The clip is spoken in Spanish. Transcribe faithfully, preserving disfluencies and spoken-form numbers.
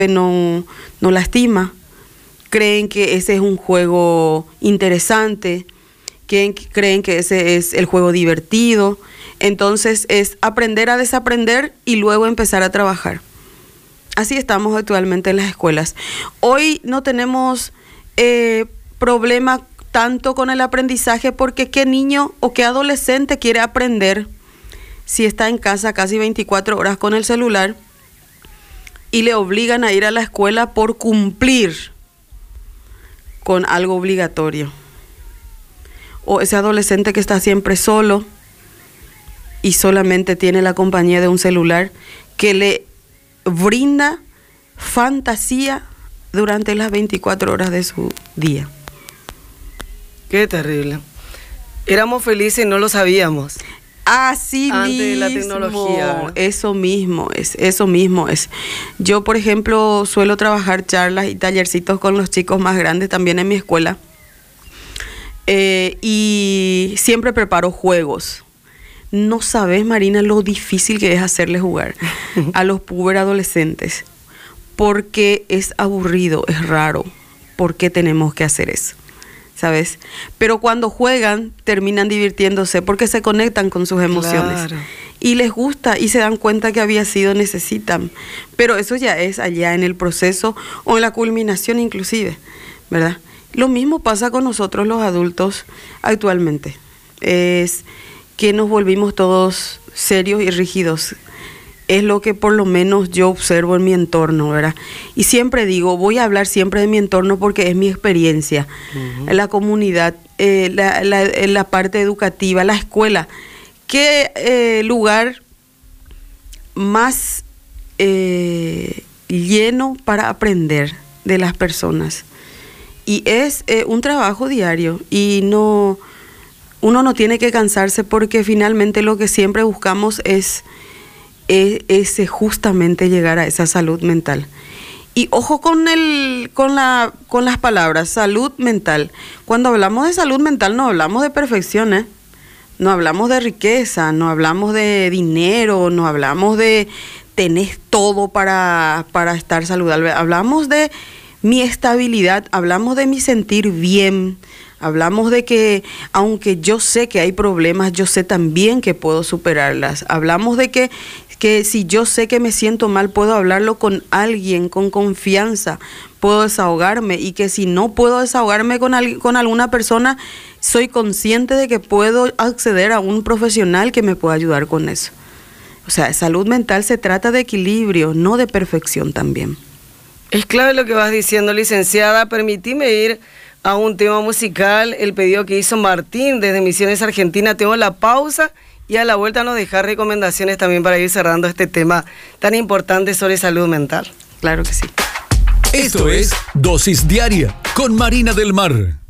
no, no lastima, creen que ese es un juego interesante, creen, creen que ese es el juego divertido. Entonces es aprender a desaprender y luego empezar a trabajar. Así estamos actualmente en las escuelas. Hoy no tenemos eh, problema tanto con el aprendizaje, porque qué niño o qué adolescente quiere aprender si está en casa casi veinticuatro horas con el celular y le obligan a ir a la escuela por cumplir con algo obligatorio. O ese adolescente que está siempre solo y solamente tiene la compañía de un celular que le brinda fantasía durante las veinticuatro horas de su día. Qué terrible. Éramos felices y no lo sabíamos. Así Antes mismo, de la tecnología, ¿no? Eso mismo es, eso mismo es. Yo, por ejemplo, suelo trabajar charlas y tallercitos con los chicos más grandes también en mi escuela. Eh, y siempre preparo juegos. No sabes, Marina, lo difícil que es hacerles jugar a los puber adolescentes, porque es aburrido, es raro. ¿Por qué tenemos que hacer eso? ¿Sabes? Pero cuando juegan, terminan divirtiéndose porque se conectan con sus emociones. Claro. Y les gusta y se dan cuenta que había sido, necesitan. Pero eso ya es allá en el proceso o en la culminación inclusive, ¿verdad? Lo mismo pasa con nosotros los adultos actualmente. Es que nos volvimos todos serios y rígidos. Es lo que por lo menos yo observo en mi entorno, ¿verdad? Y siempre digo, voy a hablar siempre de mi entorno porque es mi experiencia. Uh-huh. La comunidad, eh, la, la, la parte educativa, la escuela. ¿Qué eh, lugar más eh, lleno para aprender de las personas? Y es eh, un trabajo diario y no, uno no tiene que cansarse, porque finalmente lo que siempre buscamos es es justamente llegar a esa salud mental. Y ojo con el con la con las palabras salud mental. Cuando hablamos de salud mental no hablamos de perfección, ¿eh? No hablamos de riqueza, no hablamos de dinero, no hablamos de tenés todo para, para estar saludable. Hablamos de mi estabilidad, hablamos de mi sentir bien. Hablamos de que, aunque yo sé que hay problemas, yo sé también que puedo superarlas. Hablamos de que, que si yo sé que me siento mal, puedo hablarlo con alguien, con confianza, puedo desahogarme, y que si no puedo desahogarme con, al, con alguna persona, soy consciente de que puedo acceder a un profesional que me pueda ayudar con eso. O sea, salud mental se trata de equilibrio, no de perfección también. Es clave lo que vas diciendo, licenciada. Permitime ir a un tema musical, el pedido que hizo Martín desde Misiones, Argentina. Tengo la pausa y a la vuelta nos deja recomendaciones también para ir cerrando este tema tan importante sobre salud mental. Claro que sí. Esto es Dosis Diaria con Marina del Mar.